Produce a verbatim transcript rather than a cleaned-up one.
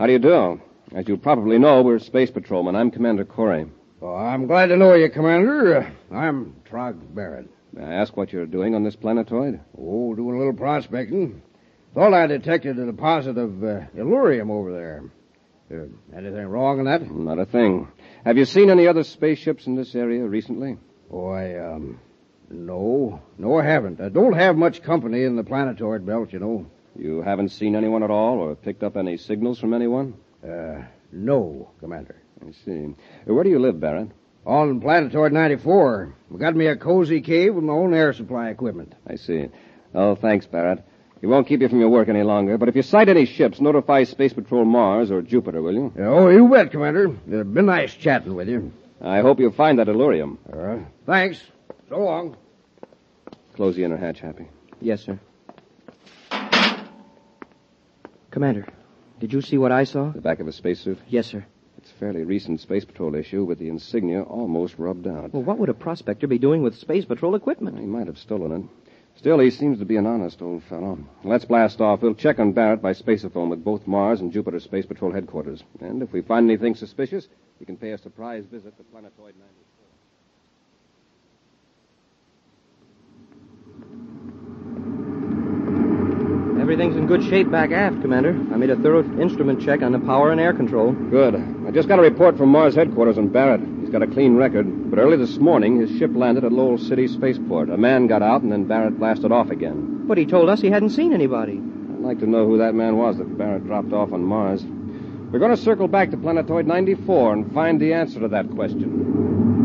How do you do? As you probably know, we're space patrolmen. I'm Commander Corey. Well, I'm glad to know you, Commander. Uh, I'm Trog Barrett. May I ask what you're doing on this planetoid? Oh, doing a little prospecting. Thought I detected a deposit of uh, Illurium over there. Uh, anything wrong in that? Not a thing. Have you seen any other spaceships in this area recently? Oh, I, um, no. No, I haven't. I don't have much company in the planetoid belt, you know. You haven't seen anyone at all or picked up any signals from anyone? Uh, no, Commander. I see. Where do you live, Barrett? On Planetoid ninety-four. We got me a cozy cave with my own air supply equipment. I see. Oh, thanks, Barrett. We won't keep you from your work any longer, but if you sight any ships, notify Space Patrol Mars or Jupiter, will you? Oh, you bet, Commander. It's been nice chatting with you. I hope you'll find that Illurium. Uh, thanks. So long. Close the inner hatch, Happy. Yes, sir. Commander, did you see what I saw? The back of a spacesuit? Yes, sir. It's a fairly recent Space Patrol issue with the insignia almost rubbed out. Well, what would a prospector be doing with Space Patrol equipment? He might have stolen it. Still, he seems to be an honest old fellow. Let's blast off. We'll check on Barrett by spaceophone with both Mars and Jupiter Space Patrol headquarters. And if we find anything suspicious, he can pay a surprise visit to Planetoid ninety-four. Everything's in good shape back aft, Commander. I made a thorough instrument check on the power and air control. Good. I just got a report from Mars headquarters on Barrett. He's got a clean record. But early this morning, his ship landed at Lowell City Spaceport. A man got out, and then Barrett blasted off again. But he told us he hadn't seen anybody. I'd like to know who that man was that Barrett dropped off on Mars. We're going to circle back to Planetoid ninety-four and find the answer to that question.